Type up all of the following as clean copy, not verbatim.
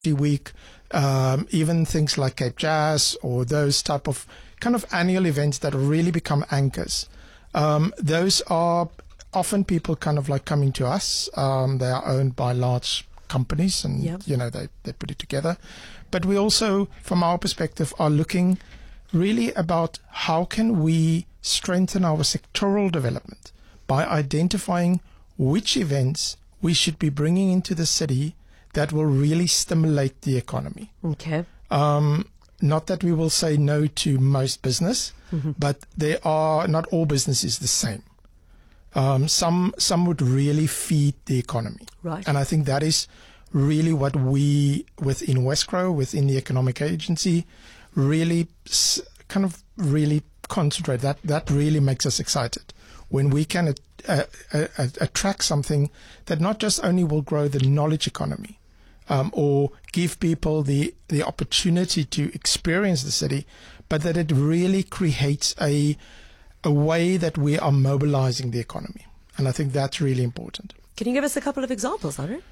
Week, even things like Cape Jazz or those type of kind of annual events that really become anchors. Those are often people kind of like coming to us. They are owned by large companies and, they put it together. But we also, from our perspective, are looking really about how can we strengthen our sectoral development by identifying which events we should be bringing into the city that will really stimulate the economy. Okay. Not that we will say no to most business, but not all business is the same. Some would really feed the economy. Right. And I think that is really what we within Wesgro, within the economic agency, really concentrate. That really makes us excited when we can attract something that not just only will grow the knowledge economy, or give people the opportunity to experience the city, but that it really creates a way that we are mobilizing the economy. And I think that's really important. Can you give us a couple of examples, Adrian?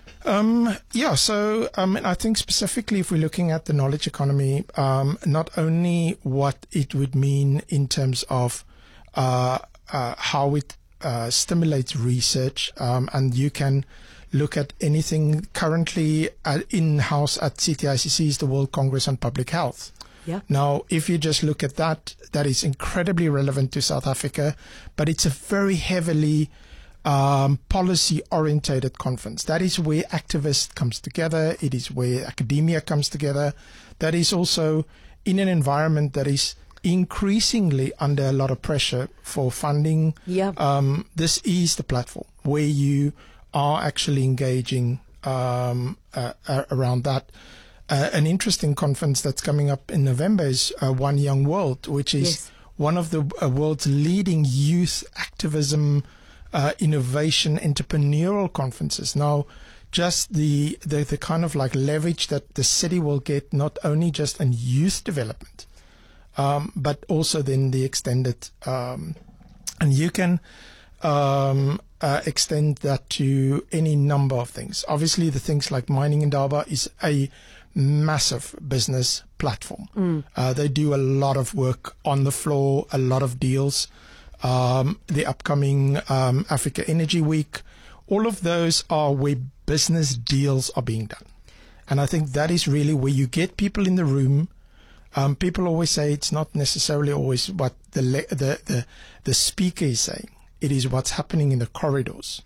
I think specifically if we're looking at the knowledge economy, not only what it would mean in terms of how it stimulates research, and you can look at anything currently in-house at CTICC is the World Congress on Public Health. Yeah. Now, if you just look at that is incredibly relevant to South Africa, but it's a very heavily policy-orientated conference. That is where activists comes together. It is where academia comes together. That is also in an environment that is increasingly under a lot of pressure for funding. Yeah. This is the platform where you are actually engaging around that. An interesting conference that's coming up in November is One Young World, which is one of the world's leading youth activism, innovation, entrepreneurial conferences. Now, just the kind of like leverage that the city will get, not only just in youth development, but also then the extended, and you can extend that to any number of things. Obviously, the things like Mining Indaba is a massive business platform. They do a lot of work on the floor, a lot of deals. The upcoming Africa Energy Week, all of those are where business deals are being done. And I think that is really where you get people in the room. People always say it's not necessarily always what the speaker is saying. It is what's happening in the corridors.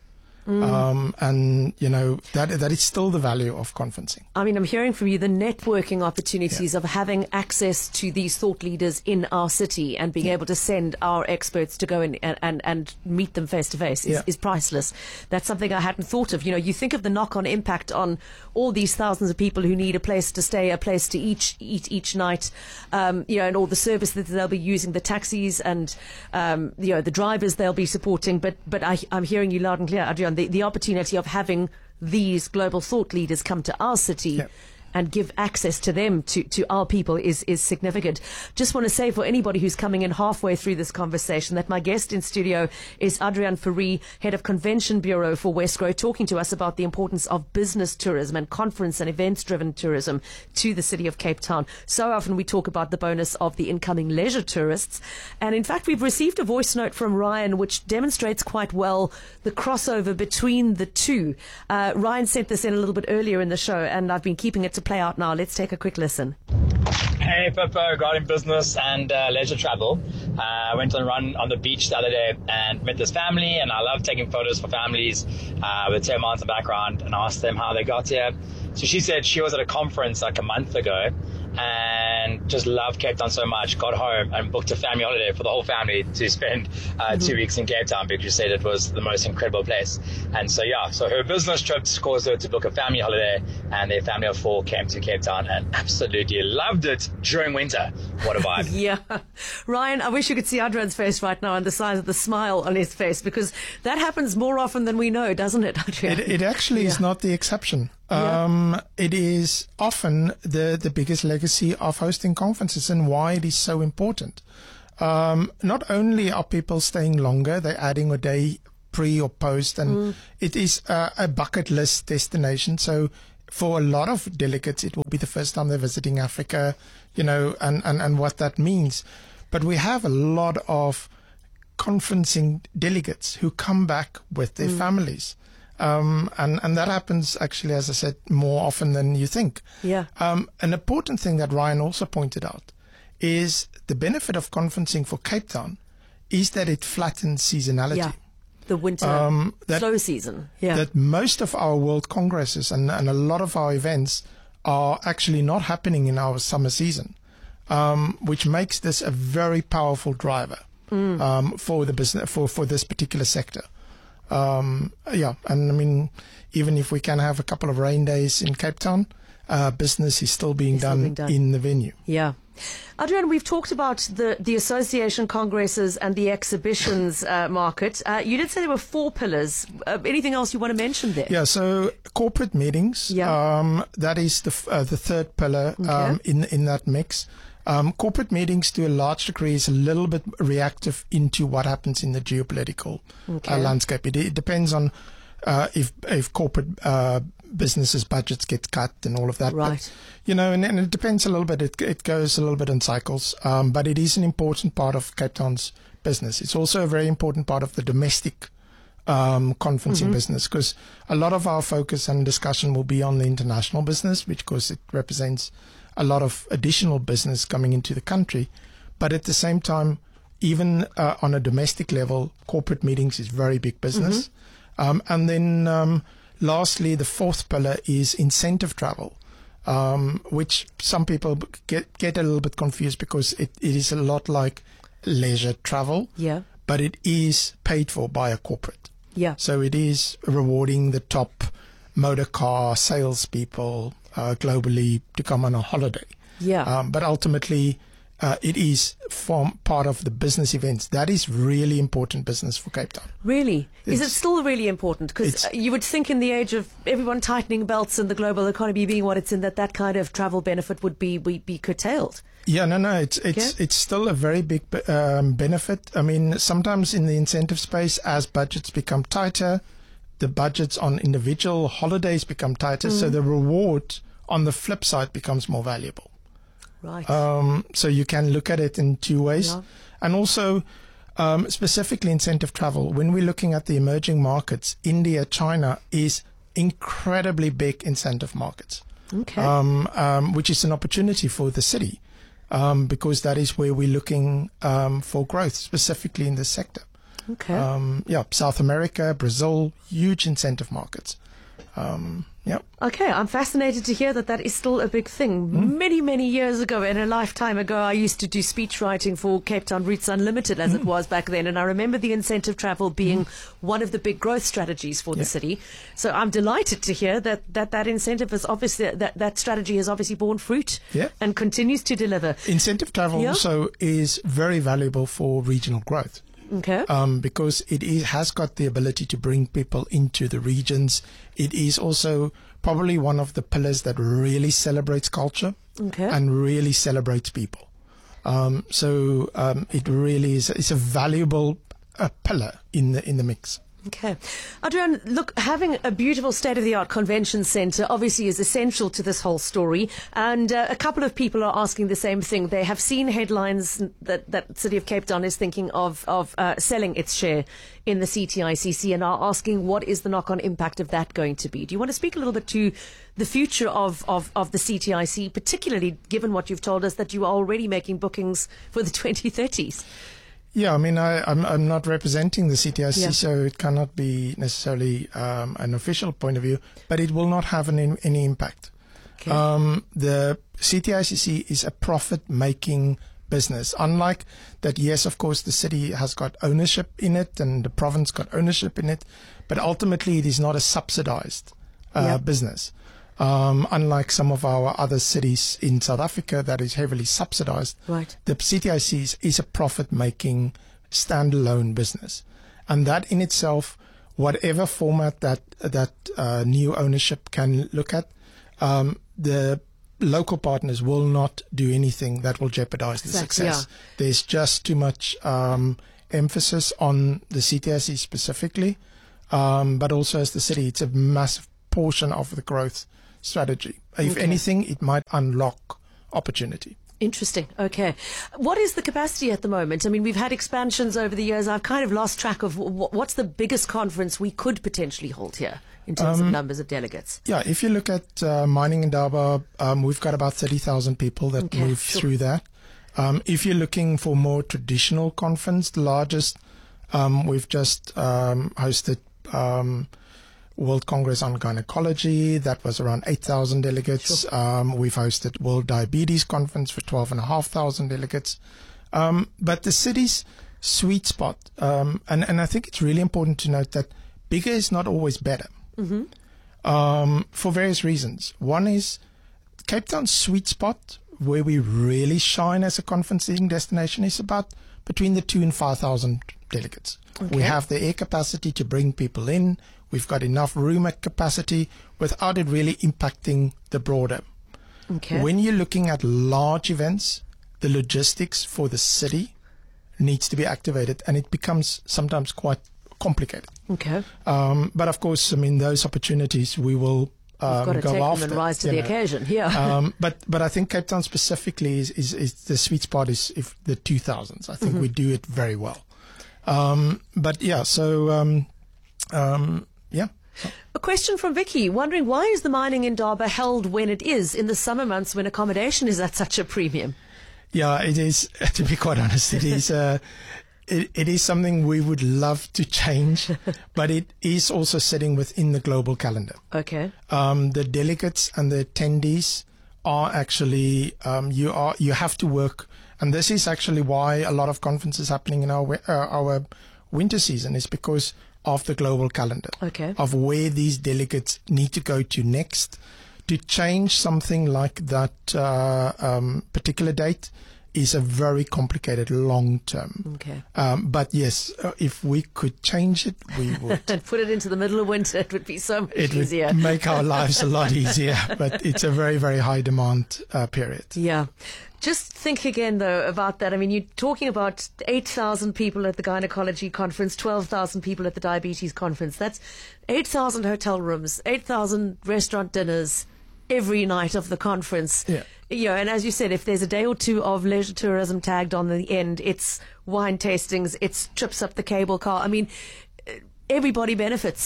And, that is still the value of conferencing. I mean, I'm hearing from you the networking opportunities of having access to these thought leaders in our city and being able to send our experts to go in and meet them face to face is priceless. That's something I hadn't thought of. You think of the knock-on impact on all these thousands of people who need a place to stay, a place to eat each night, and all the service that they'll be using, the taxis and, the drivers they'll be supporting. But I'm hearing you loud and clear, Adrian. The opportunity of having these global thought leaders come to our city and give access to them, to our people is significant. Just want to say for anybody who's coming in halfway through this conversation that my guest in studio is Adrian Fourie, Head of Convention Bureau for Wesgro, talking to us about the importance of business tourism and conference and events-driven tourism to the city of Cape Town. So often we talk about the bonus of the incoming leisure tourists. And in fact, we've received a voice note from Ryan which demonstrates quite well the crossover between the two. Ryan sent this in a little bit earlier in the show and I've been keeping it to play out now. Let's take a quick listen. Hey Pippo, regarding business and leisure travel, I went on a run on the beach the other day and met this family, and I love taking photos for families with their mountain background, and asked them how they got here. So she said she was at a conference like a month ago and just loved Cape Town so much, got home and booked a family holiday for the whole family to spend 2 weeks in Cape Town because she said it was the most incredible place. And so her business trip caused her to book a family holiday, and their family of 4 came to Cape Town and absolutely loved it during winter. What a vibe. Yeah. Ryan, I wish you could see Adrian's face right now and the size of the smile on his face, because that happens more often than we know, doesn't it, Adrian? It actually is not the exception. It is often the biggest legacy of hosting conferences and why it is so important. Not only are people staying longer, they're adding a day pre or post, and it is a bucket list destination. So for a lot of delegates, it will be the first time they're visiting Africa, and what that means. But we have a lot of conferencing delegates who come back with their families. And that happens actually, as I said, more often than you think. Yeah. An important thing that Ryan also pointed out is the benefit of conferencing for Cape Town is that it flattens seasonality. Yeah. The winter slow season. Yeah. That most of our world congresses and a lot of our events are actually not happening in our summer season, which makes this a very powerful driver for the business for this particular sector. And I mean, even if we can have a couple of rain days in Cape Town, business is still being done in the venue. Yeah. Adrian, we've talked about the association congresses and the exhibitions market. You did say there were 4 pillars. Anything else you want to mention there? Yeah, so corporate meetings, that is the third pillar in that mix. Corporate meetings, to a large degree, is a little bit reactive into what happens in the geopolitical landscape. It depends on if corporate businesses' budgets get cut and all of that. Right. But, and it depends a little bit. It goes a little bit in cycles. But it is an important part of Cape Town's business. It's also a very important part of the domestic conferencing business, because a lot of our focus and discussion will be on the international business, which, of course, it represents a lot of additional business coming into the country. But at the same time, even on a domestic level, corporate meetings is very big business. And then lastly, the fourth pillar is incentive travel, which some people get a little bit confused, because it is a lot like leisure travel, but it is paid for by a corporate. Yeah. So it is rewarding the top motor car salespeople globally to come on a holiday. Yeah. But ultimately, it is part of the business events. That is really important business for Cape Town. Really? Is it still really important? Because you would think in the age of everyone tightening belts and the global economy being what it's in, that kind of travel benefit would be curtailed. Yeah, no. It's still a very big benefit. I mean, sometimes in the incentive space, as budgets become tighter, the budgets on individual holidays become tighter, so the reward on the flip side becomes more valuable. Right. So you can look at it in 2 ways. And also, specifically incentive travel, when we're looking at the emerging markets, India, China is incredibly big incentive markets. Which is an opportunity for the city, because that is where we're looking for growth, specifically in this sector. South America, Brazil, huge incentive markets. Okay, I'm fascinated to hear that is still a big thing. Many, many years ago, in a lifetime ago, I used to do speech writing for Cape Town Routes Unlimited, as it was back then, and I remember the incentive travel being one of the big growth strategies for the city. So I'm delighted to hear that incentive is obviously, that strategy has obviously borne fruit and continues to deliver. Incentive travel also is very valuable for regional growth. Because it has got the ability to bring people into the regions. It is also probably one of the pillars that really celebrates culture and really celebrates people. So it really is a valuable pillar in the mix. Okay. Adrian, look, having a beautiful state-of-the-art convention centre obviously is essential to this whole story. And a couple of people are asking the same thing. They have seen headlines that City of Cape Town is thinking of selling its share in the CTICC, and are asking what is the knock-on impact of that going to be. Do you want to speak a little bit to the future of the CTIC, particularly given what you've told us that you are already making bookings for the 2030s? Yeah, I mean, I'm not representing the CTIC, so it cannot be necessarily an official point of view, but it will not have any impact. The CTICC is a profit-making business. Unlike that, yes, of course, the city has got ownership in it and the province got ownership in it, but ultimately it is not a subsidized business. Unlike some of our other cities in South Africa that is heavily subsidized, the CTIC is a profit-making standalone business. And that in itself, whatever format that new ownership can look at, the local partners will not do anything that will jeopardize the success. There's just too much emphasis on the CTIC specifically, but also as the city, it's a massive portion of the growth strategy. If anything, it might unlock opportunity. Interesting. Okay. What is the capacity at the moment? I mean, we've had expansions over the years. I've kind of lost track of what's the biggest conference we could potentially hold here in terms of numbers of delegates. Yeah, if you look at Mining Indaba, we've got about 30,000 people that move through that. If you're looking for more traditional conference, the largest, we've just hosted World Congress on Gynecology. That was around 8,000 delegates. We've hosted World Diabetes Conference for 12,500 delegates. But the city's sweet spot, and I think it's really important to note that bigger is not always better, for various reasons. One is Cape Town's sweet spot, where we really shine as a conferencing destination, is about between the 2,000 and 5,000 delegates. We have the air capacity to bring people in. We've got enough room at capacity without it really impacting the broader. When you're looking at large events, the logistics for the city needs to be activated, and it becomes sometimes quite complicated. But of course, I mean, those opportunities we will got to go take after. them and rise to the occasion. But I think Cape Town specifically is the sweet spot is if the 2000s. I think we do it very well. A question from Vicky, wondering why is the Mining Indaba held when it is in the summer months when accommodation is at such a premium? Yeah, it is. To be quite honest, it is. It is something we would love to change, but it is also sitting within the global calendar. The delegates and the attendees are actually you have to work, and this is actually why a lot of conferences happening in our winter season is because of the global calendar of where these delegates need to go to next. To change something like that particular date is a very complicated long term. But yes, if we could change it, we would. And put it into the middle of winter, it would be so much easier. It would make our lives a lot easier, but it's a very, very high demand period. Yeah. Just think again, though, about that. I mean, you're talking about 8,000 people at the Gynecology Conference, 12,000 people at the Diabetes Conference. That's 8,000 hotel rooms, 8,000 restaurant dinners every night of the conference. And as you said, if there's a day or two of leisure tourism tagged on the end, it's wine tastings, it's trips up the cable car. I mean, everybody benefits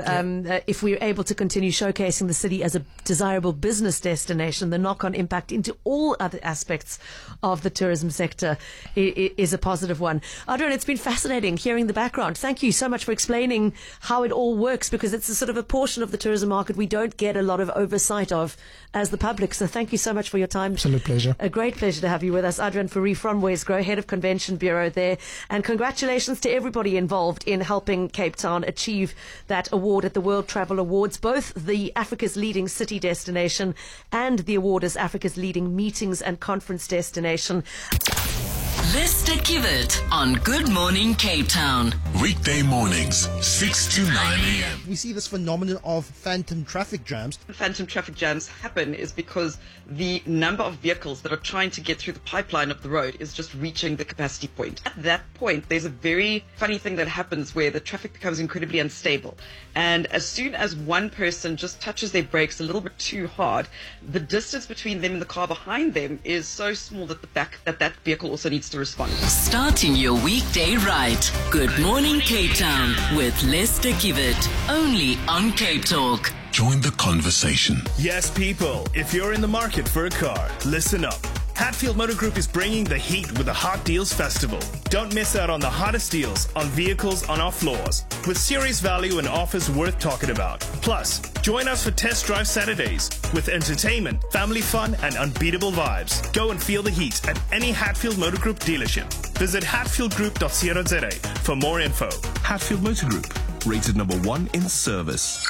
if we're able to continue showcasing the city as a desirable business destination. The knock-on impact into all other aspects of the tourism sector is a positive one. Adrian, it's been fascinating hearing the background. Thank you so much for explaining how it all works, because it's a sort of a portion of the tourism market we don't get a lot of oversight of as the public. So thank you so much for your time. Absolute pleasure. A great pleasure to have you with us. Adrian Fourie from Wesgro, Head of Convention Bureau there. And congratulations to everybody involved in helping Cape Town achieve that award at the World Travel Awards, both the Africa's leading city destination and the award as Africa's leading meetings and conference destination. Lester Kiewit on Good Morning Cape Town. Weekday mornings, 6 to 9 a.m. We see this phenomenon of phantom traffic jams. Phantom traffic jams happen is because the number of vehicles that are trying to get through the pipeline of the road is just reaching the capacity point. At that point, there's a very funny thing that happens where the traffic becomes incredibly unstable. And as soon as one person just touches their brakes a little bit too hard, the distance between them and the car behind them is so small that that vehicle also needs to respond. Starting your weekday right. Good Morning Cape Town with Lester Kiewit. Only on Cape Talk. Join the conversation. Yes, people, if you're in the market for a car, listen up. Hatfield Motor Group is bringing the heat with the Hot Deals Festival. Don't miss out on the hottest deals on vehicles on our floors, with serious value and offers worth talking about. Plus, join us for Test Drive Saturdays with entertainment, family fun, and unbeatable vibes. Go and feel the heat at any Hatfield Motor Group dealership. Visit hatfieldgroup.co.za for more info. Hatfield Motor Group, rated number 1 in service.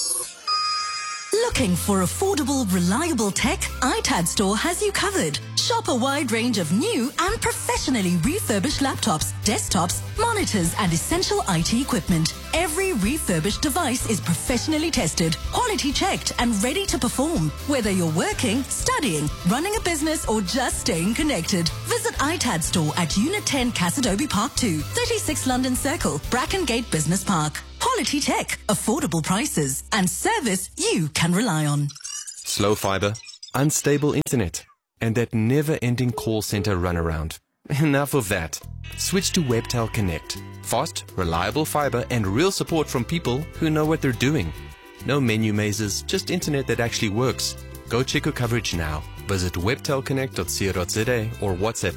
Looking for affordable, reliable tech? iTAD Store has you covered. Shop a wide range of new and professionally refurbished laptops, desktops, monitors, and essential IT equipment. Every refurbished device is professionally tested, quality checked, and ready to perform. Whether you're working, studying, running a business, or just staying connected, visit iTAD Store at Unit 10 Cassidobi Park 2, 36 London Circle, Brackengate Business Park. Quality tech, affordable prices, and service you can rely on. slow fiber, unstable internet, and that never-ending call center runaround. Enough of that. Switch to Webtel Connect. Fast, reliable fiber and real support from people who know what they're doing. No menu mazes, just internet that actually works. Go check your coverage now. Visit webtelconnect.co.za or WhatsApp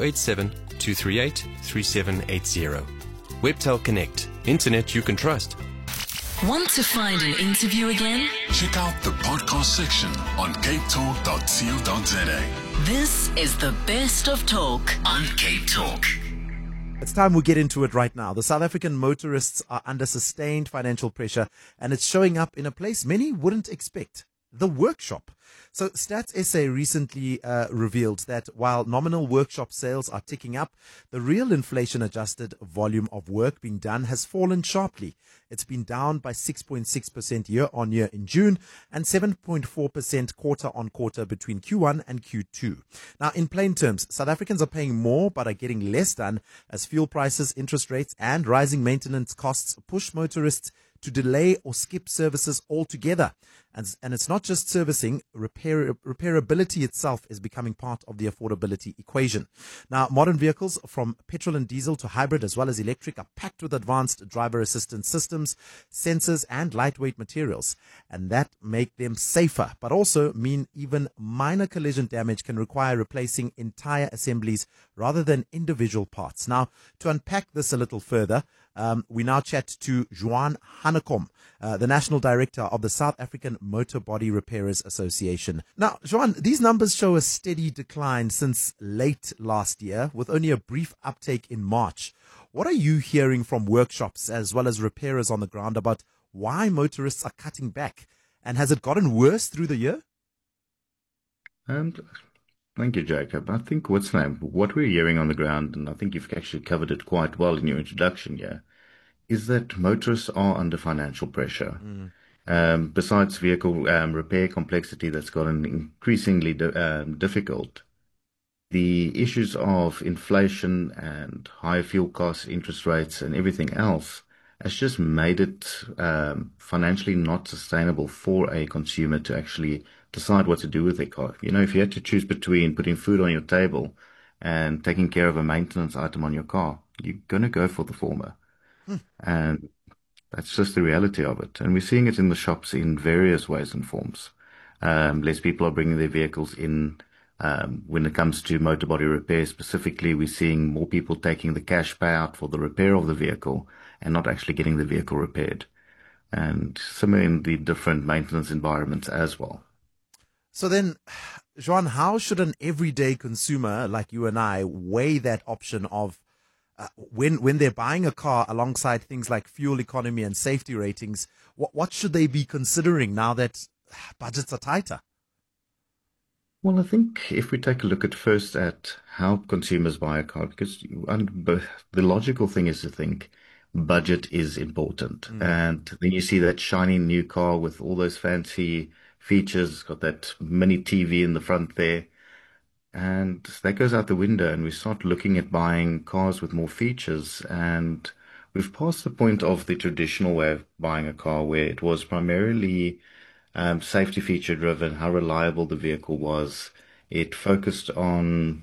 087-238-3780. Webtel Connect. Internet you can trust. Want to find an interview again? Check out the podcast section on capetalk.co.za. This is the best of talk on Cape Talk. It's time we get into it right now. The South African motorists are under sustained financial pressure, and it's showing up in a place many wouldn't expect. The workshop. So Stats SA recently revealed that while nominal workshop sales are ticking up, the real inflation-adjusted volume of work being done has fallen sharply. It's been down by 6.6% year-on-year in June and 7.4% quarter-on-quarter between Q1 and Q2. Now, in plain terms, South Africans are paying more but are getting less done as fuel prices, interest rates and rising maintenance costs push motorists to delay or skip services altogether. And it's not just servicing, repairability itself is becoming part of the affordability equation. Now, modern vehicles from petrol and diesel to hybrid as well as electric are packed with advanced driver assistance systems, sensors and lightweight materials. And that make them safer, but also mean even minor collision damage can require replacing entire assemblies rather than individual parts. Now, to unpack this a little further, we now chat to Johan Hanekom, the National Director of the South African Motor Body Repairers Association. Now, Johan, these numbers show a steady decline since late last year, with only a brief uptake in March. What are you hearing from workshops as well as repairers on the ground about why motorists are cutting back? And has it gotten worse through the year? Thank you, Jacob. I think what we're hearing on the ground, and I think you've actually covered it quite well in your introduction here, is that motorists are under financial pressure. Besides vehicle repair complexity that's gotten increasingly difficult, the issues of inflation and higher fuel costs, interest rates, and everything else has just made it financially not sustainable for a consumer to actually decide what to do with their car. You know, if you had to choose between putting food on your table and taking care of a maintenance item on your car, you're going to go for the former. And that's just the reality of it. And we're seeing it in the shops in various ways and forms. Less people are bringing their vehicles in. When it comes to motor body repair specifically, we're seeing more people taking the cash payout for the repair of the vehicle and not actually getting the vehicle repaired. And similar in the different maintenance environments as well. So then, Johan, how should an everyday consumer like you and I weigh that option of when they're buying a car alongside things like fuel economy and safety ratings, what should they be considering now that budgets are tighter? Well, I think if we take a look first at how consumers buy a car, because the logical thing is to think budget is important. And then you see that shiny new car with all those fancy features, got that mini TV in the front there. And that goes out the window, and we start looking at buying cars with more features. And we've passed the point of the traditional way of buying a car, where it was primarily safety feature driven, how reliable the vehicle was. It focused on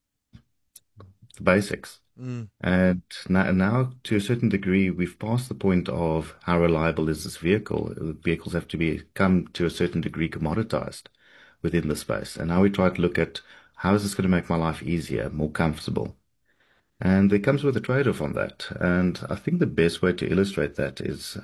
the basics. And now, to a certain degree, we've passed the point of how reliable is this vehicle. Vehicles have to become, to a certain degree, commoditized within the space. And now we try to look at how is this going to make my life easier, more comfortable. And it comes with a trade-off on that. And I think the best way to illustrate that is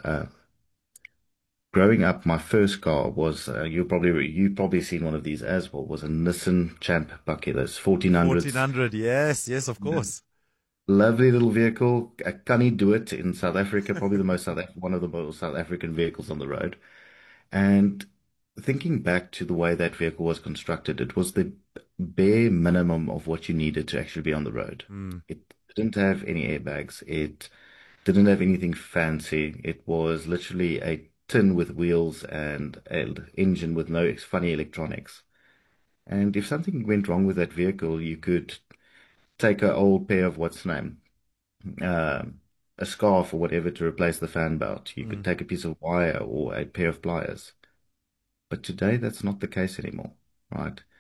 growing up, my first car was, you've probably seen one of these as well, was a Nissan Champ Bakkie, those 1400s. 1400, yes, of course. Lovely little vehicle. Can he do it in South Africa? Probably one of the most South African vehicles on the road. And thinking back to the way that vehicle was constructed, it was the bare minimum of what you needed to actually be on the road. It didn't have any airbags. It didn't have anything fancy. It was literally a tin with wheels and an engine with no funny electronics. And if something went wrong with that vehicle, you could take an old pair of a scarf or whatever to replace the fan belt. You could take a piece of wire or a pair of pliers. But today, that's not the case anymore, right?